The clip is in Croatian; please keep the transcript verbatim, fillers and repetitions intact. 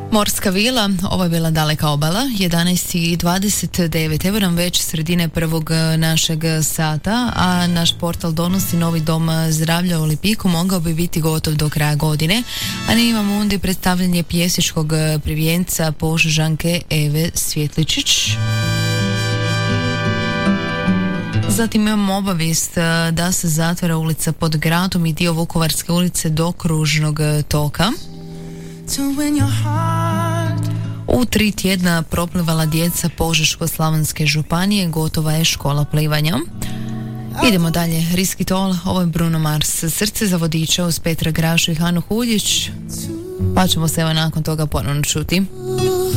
Morska vila, ovo je bila daleka obala, jedanaest i dvadeset devet, evo nam već sredine prvog našeg sata, a naš portal donosi novi dom zdravlja u Lipiku, mogao bi biti gotov do kraja godine, a ne imamo onda predstavljanje pjesničkog prvijenca Požežanke Eve Svjetličić. Zatim imamo obavijest da se zatvara ulica Pod gradom i dio Vukovarske ulice do Kružnog toka. U tri tjedna proplivala djeca Požeško-slavonske županije, gotova je škola plivanja. Idemo dalje, Riskitol, ovo je Bruno Mars, Srce za vodiča uz Petra Grašu i Hanu Huljić, pa ćemo se evo nakon toga ponovno čuti.